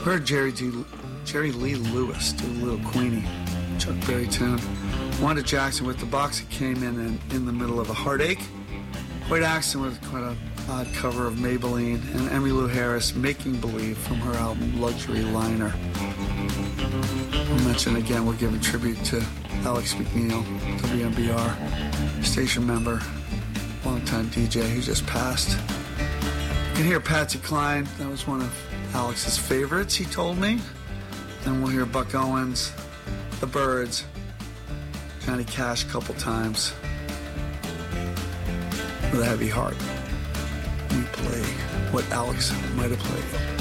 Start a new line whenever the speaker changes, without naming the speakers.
Heard Jerry Lee Lewis do a little Queenie, Chuck Berry tune. Wanda Jackson with The Box. It came in the middle of A Heartache. White Axton with quite an odd cover of Maybelline, and Emmylou Harris, Making Believe, from her album Luxury Liner. I'll mention again, we're giving tribute to Alex McNeil, WMBR station member, longtime DJ who just passed. You can hear Patsy Cline. That was one of Alex's favorites, he told me. Then we'll hear Buck Owens, The Byrds, Johnny Cash a couple times with a heavy heart. We play what Alex might have played.